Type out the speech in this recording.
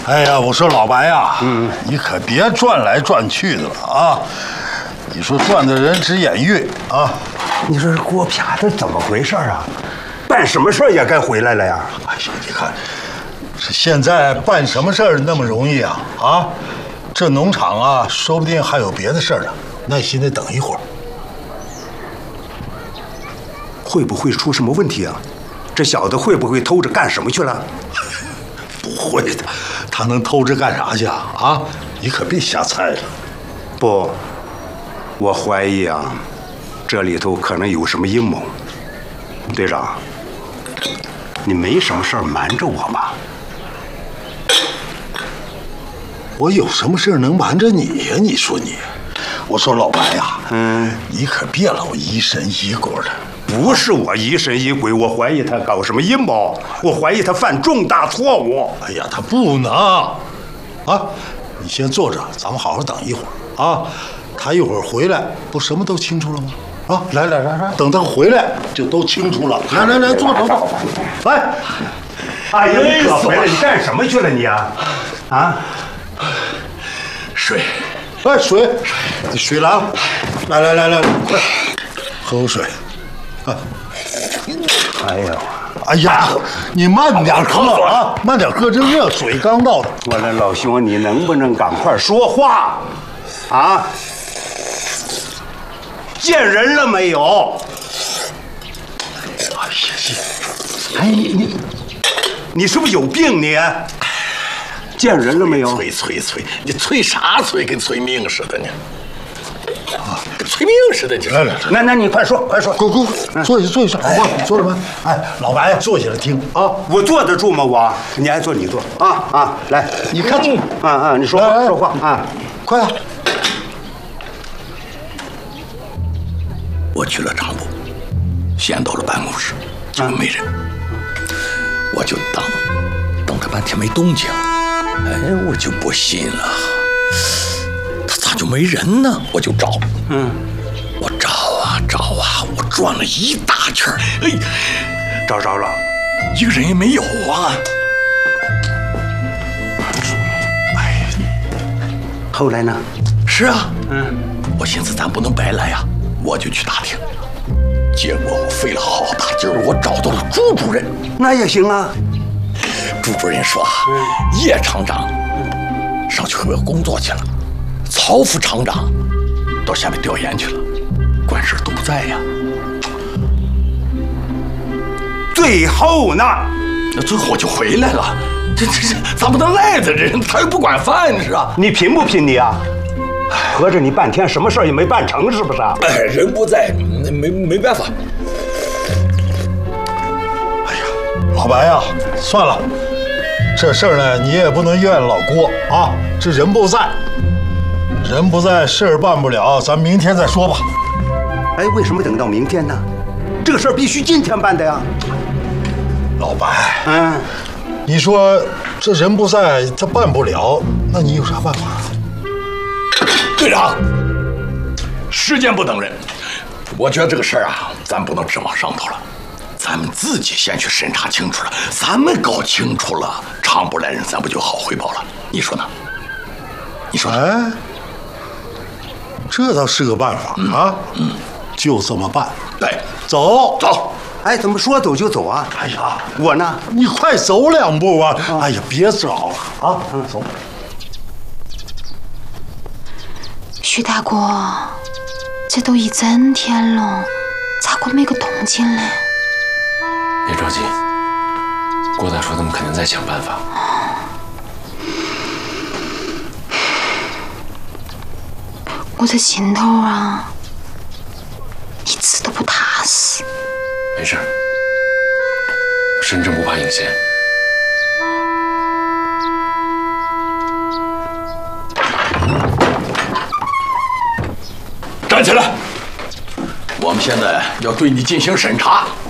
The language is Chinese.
哎呀，我说老白呀，你可别转来转去的了啊！你说转的人只眼晕啊！ 你说郭撇子怎么回事啊？办什么事儿也该回来了呀！ 哎呀，你看，这现在办什么事儿那么容易啊？啊，这农场啊，说不定还有别的事儿呢，耐心的等一会儿。 会不会出什么问题啊？这小子会不会偷着干什么去了？ 不会的，他能偷着干啥去啊？啊，你可别瞎猜了。 不，我怀疑啊，这里头可能有什么阴谋。队长，你没什么事儿瞒着我吧？ 我有什么事能瞒着你呀？你说你，我说老白呀，你可别老疑神疑鬼的。 不是我疑神疑鬼，我怀疑他搞什么阴谋，我怀疑他犯重大错误。 哎呀，他不能啊！你先坐着，咱们好好等一会儿啊。他一会儿回来，不什么都清楚了吗？啊，来，等他回来就都清楚了。来，坐。来， 哎呀，你可回来，你干什么去了你啊？啊？ 水，来水来了，来，快喝口水。哎呀，你慢点喝啊，慢点喝，这热水刚倒的。 我的老兄，你能不能赶快说话？啊？见人了没有？哎呀，你是不是有病你？见人了没有？ 催，你催啥催？跟催命似的呢。啊，跟催命似的，你来， 那你快说，快坐下，好吧，你坐着吧。哎，老白，坐下来听啊。 我坐得住吗？我，你爱坐你坐啊，来， 你看， 你说话啊， 快啊！ 我去了厂部，先到了办公室，结果没人，我就等着半天没动静，哎，我就不信了。他咋就没人呢？我就找，我找啊，我转了一大圈，哎， 找着了， 一个人也没有啊。 哎，后来呢？ 是啊，我寻思咱不能白来呀，我就去打听。结果我费了好大劲儿，我找到了朱主任。 那也行啊。 朱主任说，叶厂长上去河工作去了。曹副厂长到下面调研去了，管事都不在呀。 最后呢？ 最后就回来了。这咱不能赖在这，他又不管饭是吧？ 你拼不拼你啊？合着你半天什么事儿也没办成，是不是啊？ 哎，人不在，没办法。 哎呀，老白呀，算了，这事儿呢，你也不能怨老郭啊。这人不在，事儿办不了，咱明天再说吧。 哎，为什么等到明天呢？这个事儿必须今天办的呀。 老白，你说这人不在，他办不了，那你有啥办法？ 队长，时间不等人，我觉得这个事儿啊，咱不能指望上头了，咱们自己先去审查清楚了，咱们搞清楚了，厂部来人咱不就好汇报了？你说呢？你说呢？ 哎，这倒是个办法啊！就这么办。 对， 走。 哎，怎么说走就走啊？ 哎呀， 我呢？ 你快走两步啊！哎呀，别找了啊！走。 徐大哥，这都一整天了，咋个没个动静嘞？ 别着急，郭大说他们肯定在想办法。 我这心头啊，一直都不踏实。 没事，身正不怕影线。 站起来！我们现在要对你进行审查。